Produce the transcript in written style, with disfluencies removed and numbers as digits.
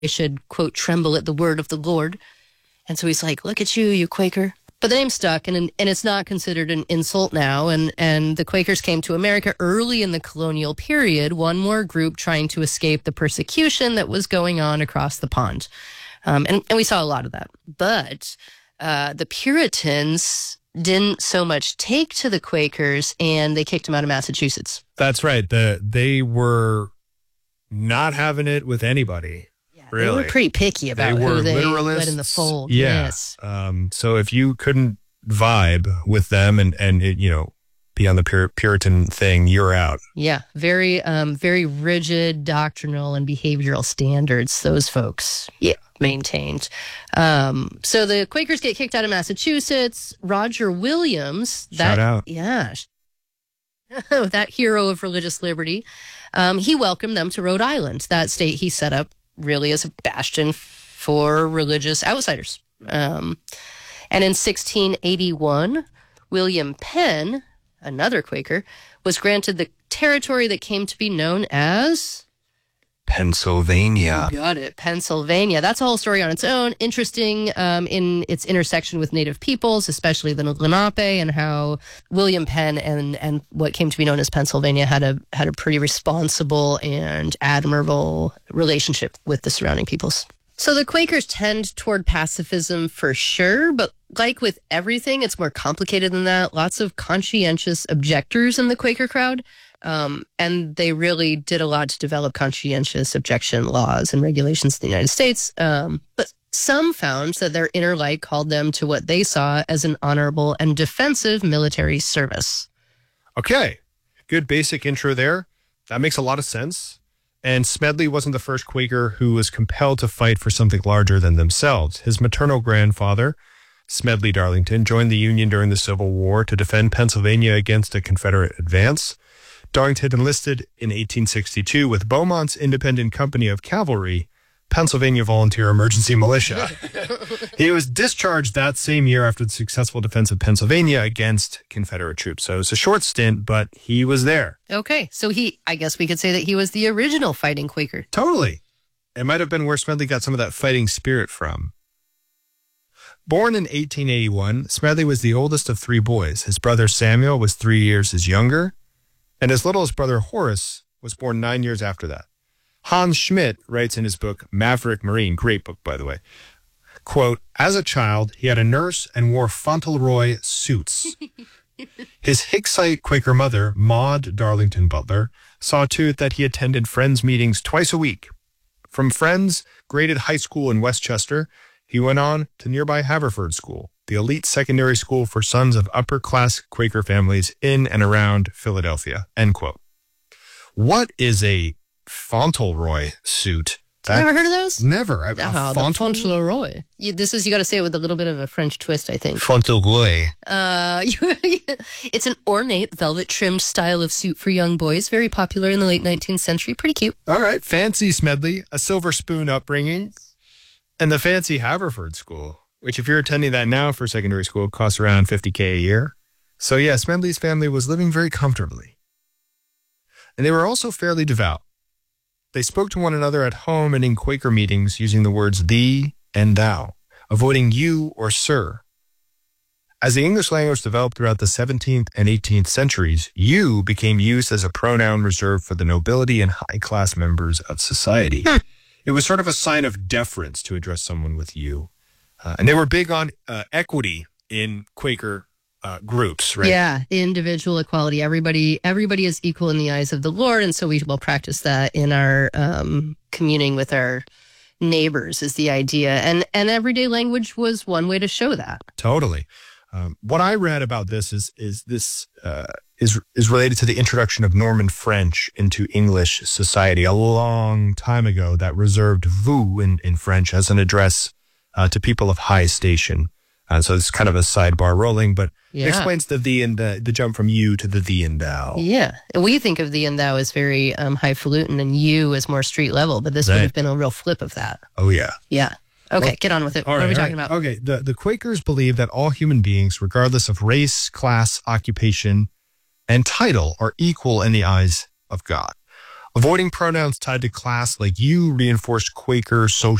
They should, quote, tremble at the word of the Lord. And so he's like, look at you, you Quaker. But the name stuck, and it's not considered an insult now. And the Quakers came to America early in the colonial period, one more group trying to escape the persecution that was going on across the pond. And we saw a lot of that. But the Puritans didn't so much take to the Quakers, and they kicked them out of Massachusetts. That's right. They were not having it with anybody. Really? They were pretty picky about who they let in the fold. Yeah. Yes. So if you couldn't vibe with them and be on the Puritan thing, you're out. Yeah. Very rigid doctrinal and behavioral standards those folks maintained. So the Quakers get kicked out of Massachusetts. Roger Williams. Shout out. Yeah. That hero of religious liberty. He welcomed them to Rhode Island, that state he set up really as a bastion for religious outsiders. And in 1681, William Penn, another Quaker, was granted the territory that came to be known as Pennsylvania. You got it, Pennsylvania. That's a whole story on its own. Interesting in its intersection with Native peoples, especially the Lenape, and how William Penn and what came to be known as Pennsylvania had a pretty responsible and admirable relationship with the surrounding peoples. So the Quakers tend toward pacifism for sure, but like with everything, it's more complicated than that. Lots of conscientious objectors in the Quaker crowd. And they really did a lot to develop conscientious objection laws and regulations in the United States. But some found that their inner light called them to what they saw as an honorable and defensive military service. Okay. Good basic intro there. That makes a lot of sense. And Smedley wasn't the first Quaker who was compelled to fight for something larger than themselves. His maternal grandfather, Smedley Darlington, joined the Union during the Civil War to defend Pennsylvania against a Confederate advance. Darlington enlisted in 1862 with Beaumont's Independent Company of Cavalry, Pennsylvania Volunteer Emergency Militia. He was discharged that same year after the successful defense of Pennsylvania against Confederate troops. So it was a short stint, but he was there. Okay, so I guess we could say that he was the original fighting Quaker. Totally. It might have been where Smedley got some of that fighting spirit from. Born in 1881, Smedley was the oldest of three boys. His brother Samuel was 3 years his younger, and his littlest brother Horace was born 9 years after that. Hans Schmidt writes in his book, Maverick Marine, great book, by the way, quote, as a child, he had a nurse and wore Fauntleroy suits. His Hicksite Quaker mother, Maud Darlington Butler, saw to it that he attended Friends meetings twice a week. From Friends, graded high school in Westchester, he went on to nearby Haverford School, the elite secondary school for sons of upper-class Quaker families in and around Philadelphia, end quote. What is a Fauntleroy suit? You ever heard of those? Never. Fauntleroy. You got to say it with a little bit of a French twist, I think. Fauntleroy. It's an ornate, velvet-trimmed style of suit for young boys, very popular in the late 19th century. Pretty cute. All right. Fancy Smedley, a silver spoon upbringing, and the fancy Haverford School, which if you're attending that now for secondary school, costs around $50K a year. So yeah, Smedley's family was living very comfortably. And they were also fairly devout. They spoke to one another at home and in Quaker meetings using the words thee and thou, avoiding you or sir. As the English language developed throughout the 17th and 18th centuries, you became used as a pronoun reserved for the nobility and high-class members of society. It was sort of a sign of deference to address someone with you. And they were big on equity in Quaker groups, right? Yeah, individual equality. Everybody is equal in the eyes of the Lord, and so we will practice that in our communing with our neighbors is the idea. And everyday language was one way to show that. Totally. What I read about this is related to the introduction of Norman French into English society a long time ago that reserved vous in French as an address to people of high station. So it's kind of a sidebar rolling, but it explains the thee and the jump from you to the thee and thou. Yeah. We think of thee and thou as very highfalutin and you as more street level, but this would have been a real flip of that. Oh, yeah. Yeah. Okay, well, get on with it. What are we talking about? Okay, the Quakers believe that all human beings, regardless of race, class, occupation, and title, are equal in the eyes of God. Avoiding pronouns tied to class like you reinforced Quaker social